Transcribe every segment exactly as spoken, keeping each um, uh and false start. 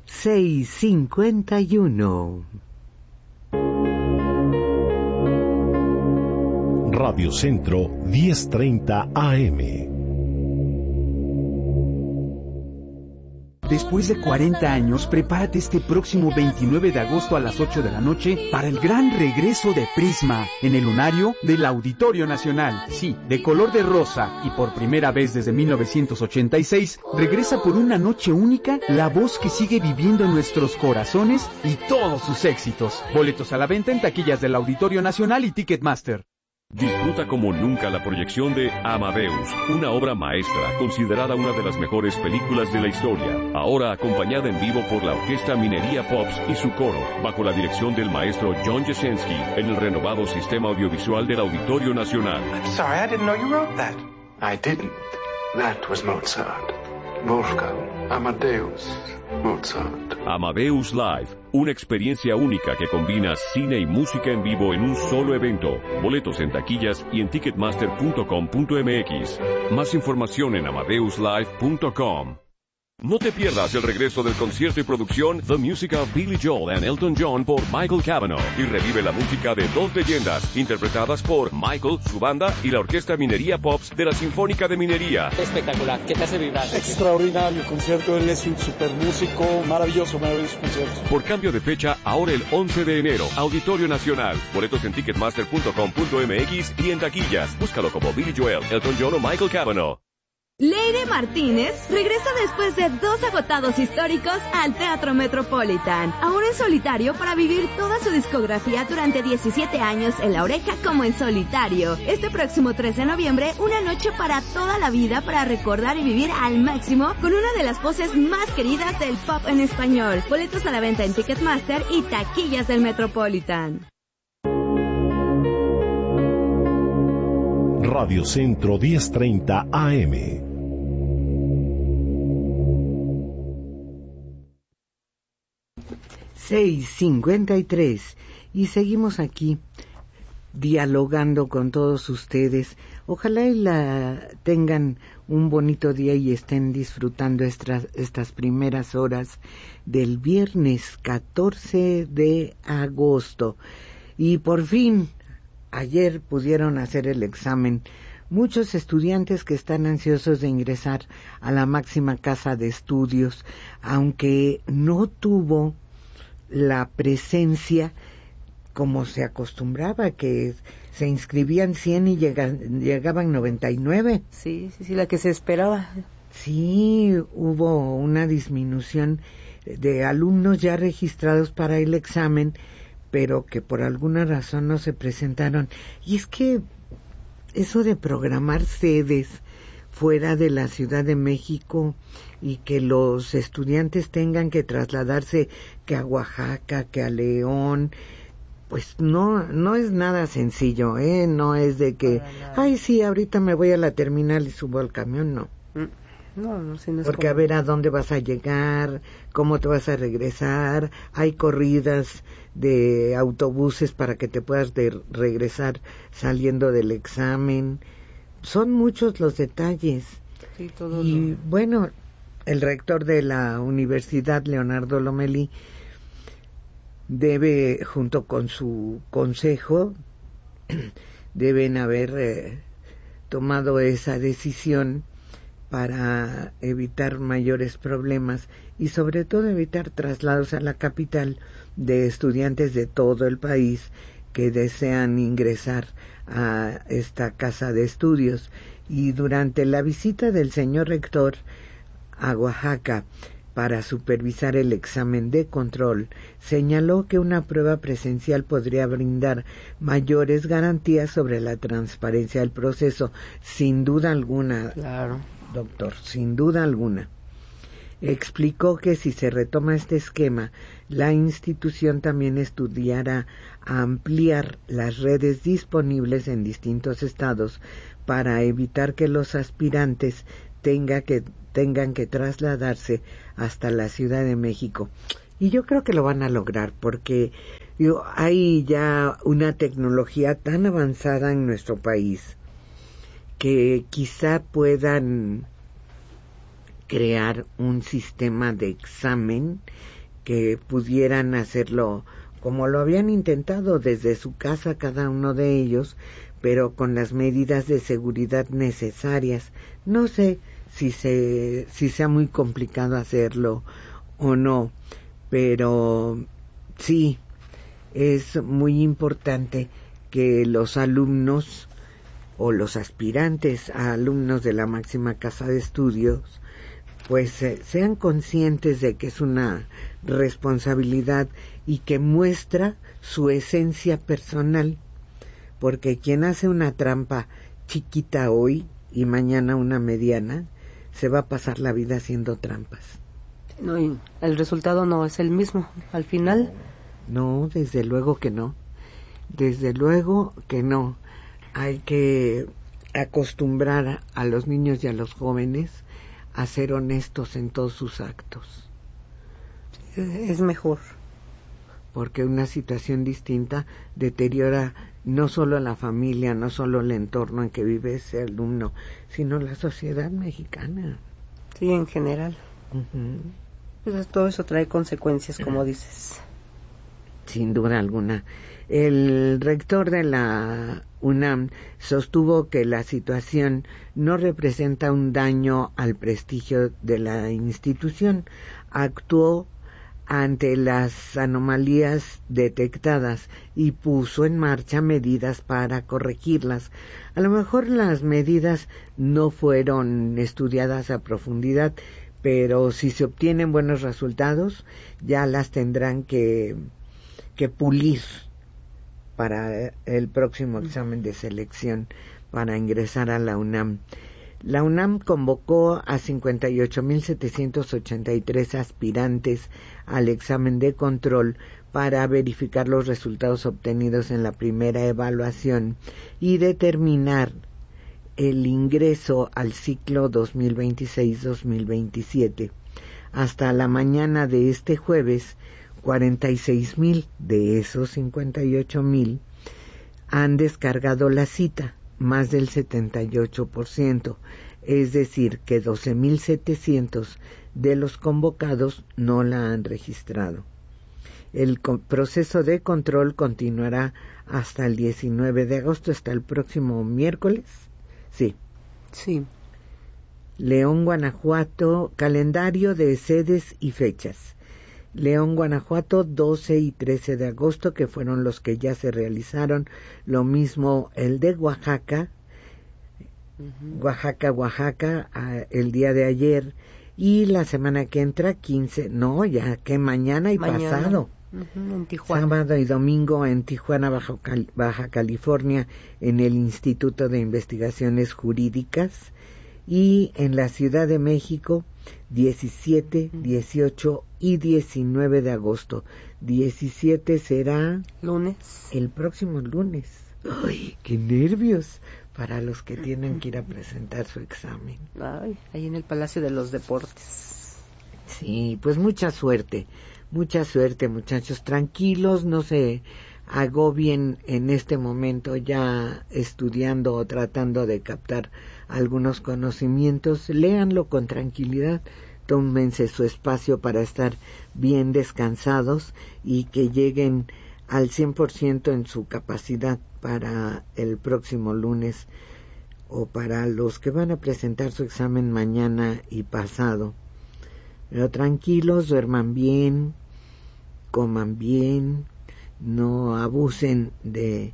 seis cincuenta y uno. Radio Centro diez treinta A M. Después de cuarenta años, prepárate este próximo veintinueve de agosto a las ocho de la noche para el gran regreso de Prisma en el lunario del Auditorio Nacional. Sí, de color de rosa y por primera vez desde mil novecientos ochenta y seis, regresa por una noche única la voz que sigue viviendo en nuestros corazones y todos sus éxitos. Boletos a la venta en taquillas del Auditorio Nacional y Ticketmaster. Disfruta como nunca la proyección de Amadeus, una obra maestra considerada una de las mejores películas de la historia, ahora acompañada en vivo por la Orquesta Minería Pops y su coro, bajo la dirección del maestro John Jasinski, en el renovado sistema audiovisual del Auditorio Nacional. I'm sorry, I didn't know you wrote that. I didn't. That was Mozart. Wolfgang Amadeus Mozart. Amadeus Live, una experiencia única que combina cine y música en vivo en un solo evento. Boletos en taquillas y en ticketmaster punto com punto m x. Más información en amadeus live punto com. No te pierdas el regreso del concierto y producción The Music of Billy Joel and Elton John por Michael Cavanaugh, y revive la música de dos leyendas interpretadas por Michael, su banda y la Orquesta Minería Pops de la Sinfónica de Minería. Espectacular, ¿qué te hace vibrar? Extraordinario concierto, él es un super músico, maravilloso, maravilloso concierto. Por cambio de fecha, ahora el once de enero, Auditorio Nacional. Boletos en ticketmaster punto com punto m x y en taquillas. Búscalo como Billy Joel, Elton John o Michael Cavanaugh. Lady Martínez regresa después de dos agotados históricos al Teatro Metropolitan, ahora en solitario para vivir toda su discografía durante diecisiete años en La Oreja como en solitario. Este próximo trece de noviembre, una noche para toda la vida para recordar y vivir al máximo con una de las voces más queridas del pop en español. Boletos a la venta en Ticketmaster y taquillas del Metropolitan. Radio Centro diez treinta A M. seis cincuenta y tres y seguimos aquí dialogando con todos ustedes. Ojalá y la tengan un bonito día y estén disfrutando estas, estas primeras horas del viernes catorce de agosto. Y por fin, ayer pudieron hacer el examen muchos estudiantes que están ansiosos de ingresar a la máxima casa de estudios, aunque no tuvo la presencia como se acostumbraba, que se inscribían cien y llegan, llegaban noventa y nueve. Sí, sí, sí, la que se esperaba. Sí, hubo una disminución de alumnos ya registrados para el examen, pero que por alguna razón no se presentaron. Y es que eso de programar sedes fuera de la Ciudad de México y que los estudiantes tengan que trasladarse que a Oaxaca, que a León, pues no no es nada sencillo, ¿eh? No es de que, ay, sí, ahorita me voy a la terminal y subo al camión, no. No, no, sí, no es porque como... a ver a dónde vas a llegar, cómo te vas a regresar, hay corridas de autobuses para que te puedas de regresar saliendo del examen. Son muchos los detalles. Sí, todo y lo... bueno, el rector de la Universidad, Leonardo Lomelí, debe, junto con su consejo, deben haber eh, tomado esa decisión para evitar mayores problemas y sobre todo evitar traslados a la capital de estudiantes de todo el país que desean ingresar a esta casa de estudios. Y durante la visita del señor rector a Oaxaca para supervisar el examen de control, señaló que una prueba presencial podría brindar mayores garantías sobre la transparencia del proceso, sin duda alguna. Claro. Doctor, sin duda alguna. Explicó que si se retoma este esquema, la institución también estudiará ampliar las redes disponibles en distintos estados para evitar que los aspirantes tenga que, tengan que trasladarse hasta la Ciudad de México. Y yo creo que lo van a lograr porque digo, hay ya una tecnología tan avanzada en nuestro país que quizá puedan crear un sistema de examen que pudieran hacerlo como lo habían intentado desde su casa cada uno de ellos, pero con las medidas de seguridad necesarias. No sé si se si sea muy complicado hacerlo o no, pero sí es muy importante que los alumnos o los aspirantes a alumnos de la máxima casa de estudios pues eh, sean conscientes de que es una responsabilidad y que muestra su esencia personal, porque quien hace una trampa chiquita hoy y mañana una mediana, se va a pasar la vida haciendo trampas. No, y el resultado no es el mismo al final. No, desde luego que no. Desde luego que no. Hay que acostumbrar a los niños y a los jóvenes a ser honestos en todos sus actos. Es mejor. Porque una situación distinta deteriora no solo a la familia, no solo el entorno en que vive ese alumno, sino la sociedad mexicana. Sí, en general. Uh-huh. Pues todo eso trae consecuencias, como dices. Sin duda alguna. El rector de la UNAM sostuvo que la situación no representa un daño al prestigio de la institución. Actuó ante las anomalías detectadas y puso en marcha medidas para corregirlas. A lo mejor las medidas no fueron estudiadas a profundidad, pero si se obtienen buenos resultados, ya las tendrán que, que pulir para el próximo examen de selección para ingresar a la UNAM. La UNAM convocó a cincuenta y ocho mil setecientos ochenta y tres aspirantes al examen de control para verificar los resultados obtenidos en la primera evaluación y determinar el ingreso al ciclo dos mil veintiséis dos mil veintisiete. Hasta la mañana de este jueves, cuarenta y seis mil de esos cincuenta y ocho mil han descargado la cita, más del setenta y ocho por ciento, es decir, que doce mil setecientos de los convocados no la han registrado. El co- proceso de control continuará hasta el diecinueve de agosto, hasta el próximo miércoles. Sí. Sí. León, Guanajuato, calendario de sedes y fechas. León, Guanajuato, doce y trece de agosto, que fueron los que ya se realizaron. Lo mismo el de Oaxaca, uh-huh. Oaxaca, Oaxaca, uh, el día de ayer. Y la semana que entra, quince, no, ya que mañana y mañana. pasado. Uh-huh, en Tijuana. Sábado y domingo en Tijuana, Baja, Cal- Baja California, en el Instituto de Investigaciones Jurídicas. Y en la Ciudad de México, diecisiete, dieciocho y diecinueve de agosto. diecisiete será... lunes. El próximo lunes. ¡Ay, qué nervios! Para los que tienen que ir a presentar su examen. Ay, ahí en el Palacio de los Deportes. Sí, pues mucha suerte. Mucha suerte, muchachos. Tranquilos, no se agobien en este momento ya estudiando o tratando de captar algunos conocimientos. Léanlo con tranquilidad, tómense su espacio para estar bien descansados y que lleguen al cien por ciento en su capacidad para el próximo lunes o para los que van a presentar su examen mañana y pasado. Pero tranquilos, duerman bien, coman bien, no abusen de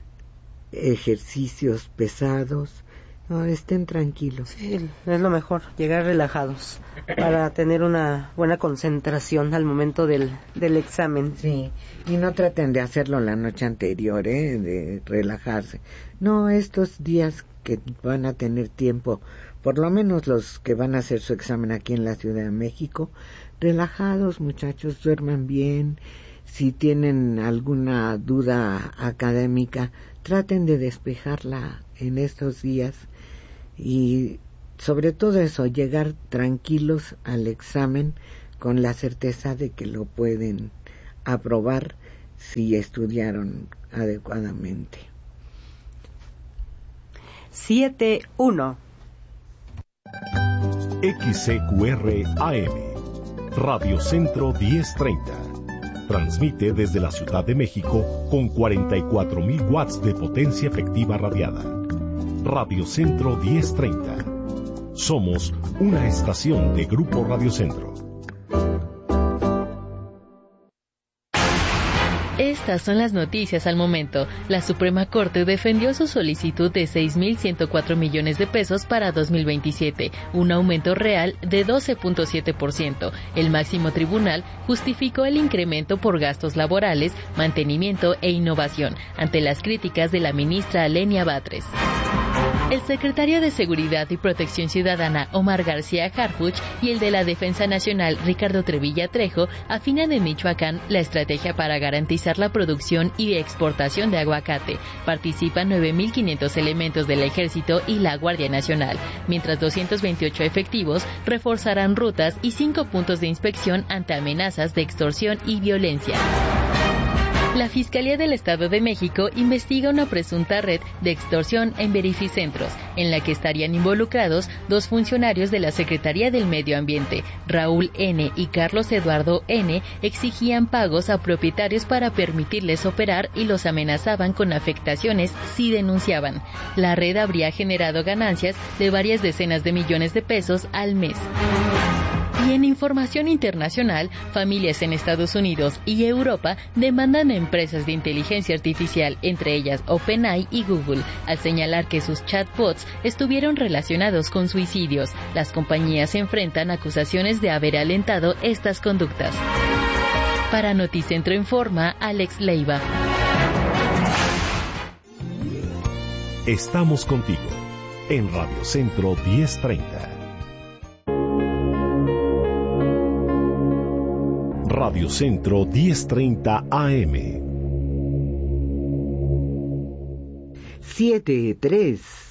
ejercicios pesados. No, estén tranquilos. Sí, es lo mejor, llegar relajados para tener una buena concentración al momento del, del examen. Sí, y no traten de hacerlo la noche anterior, ¿eh? De relajarse. No, estos días que van a tener tiempo, por lo menos los que van a hacer su examen aquí en la Ciudad de México, relajados, muchachos, duerman bien. Si tienen alguna duda académica, traten de despejarla en estos días. Y sobre todo eso, llegar tranquilos al examen con la certeza de que lo pueden aprobar si estudiaron adecuadamente. siete uno X C Q R A M Radio Centro diez treinta. Transmite desde la Ciudad de México con cuarenta y cuatro mil watts de potencia efectiva radiada. Radio Centro diez treinta. Somos una estación de Grupo Radio Centro. Estas son las noticias al momento. La Suprema Corte defendió su solicitud de seis mil ciento cuatro millones de pesos para dos mil veintisiete, un aumento real de doce punto siete por ciento. El máximo tribunal justificó el incremento por gastos laborales, mantenimiento e innovación, ante las críticas de la ministra Lenia Batres. El secretario de Seguridad y Protección Ciudadana, Omar García Harfuch, y el de la Defensa Nacional, Ricardo Trevilla Trejo, afinan en Michoacán la estrategia para garantizar la producción y exportación de aguacate. Participan nueve mil quinientos elementos del Ejército y la Guardia Nacional, mientras doscientos veintiocho efectivos reforzarán rutas y cinco puntos de inspección ante amenazas de extorsión y violencia. La Fiscalía del Estado de México investiga una presunta red de extorsión en verificentros, en la que estarían involucrados dos funcionarios de la Secretaría del Medio Ambiente. Raúl N. y Carlos Eduardo N. exigían pagos a propietarios para permitirles operar y los amenazaban con afectaciones si denunciaban. La red habría generado ganancias de varias decenas de millones de pesos al mes. Y en información internacional, familias en Estados Unidos y Europa demandan a empresas de inteligencia artificial, entre ellas OpenAI y Google, al señalar que sus chatbots estuvieron relacionados con suicidios. Las compañías enfrentan acusaciones de haber alentado estas conductas. Para Noticentro Informa, Alex Leiva. Estamos contigo en Radio Centro diez treinta. Radio Centro diez treinta A M. siete tres